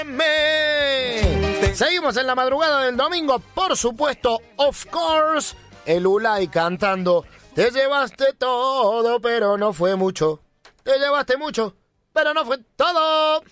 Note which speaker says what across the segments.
Speaker 1: Seguimos en la madrugada del domingo, por supuesto, of course, el Ulay cantando Te llevaste todo, pero no fue mucho. Te llevaste mucho, pero no fue todo.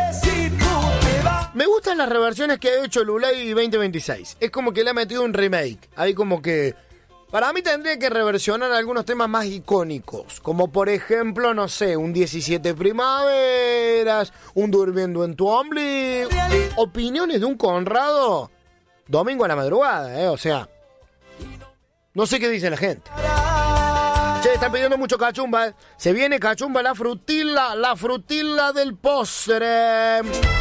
Speaker 1: Me gustan las reversiones que ha hecho el Ulay 2026. Es como que le ha metido un remake. Ahí como que... Para mí tendría que reversionar algunos temas más icónicos. Como por ejemplo, no sé, un 17 primaveras, un durmiendo en tu ombligo. Opiniones de un Conrado. Domingo a la madrugada, o sea... No sé qué dice la gente. Che, están pidiendo mucho cachumba, Se viene cachumba, la frutilla del postre.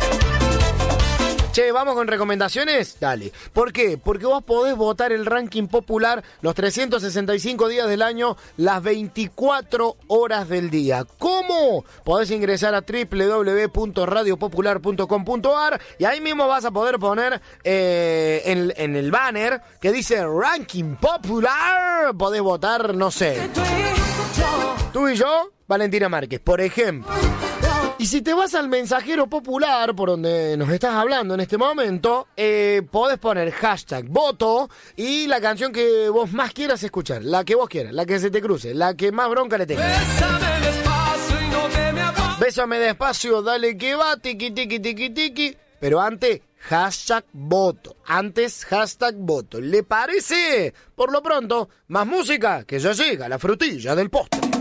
Speaker 1: Che, ¿vamos con recomendaciones? Dale. ¿Por qué? Porque vos podés votar el ranking popular los 365 días del año, las 24 horas del día. ¿Cómo? Podés ingresar a www.radiopopular.com.ar y ahí mismo vas a poder poner en el banner que dice Ranking Popular. Podés votar, no sé. Tú y yo, Valentina Márquez, por ejemplo. Y si te vas al mensajero popular, por donde nos estás hablando en este momento, podés poner hashtag voto y la canción que vos más quieras escuchar, la que vos quieras, la que se te cruce, la que más bronca le tenga. Bésame despacio y no te me apagues. Bésame despacio, dale que va, tiki tiki tiki tiki. Pero antes, hashtag voto. Antes, hashtag voto. ¿Le parece? Por lo pronto, más música que ya llega, la frutilla del postre.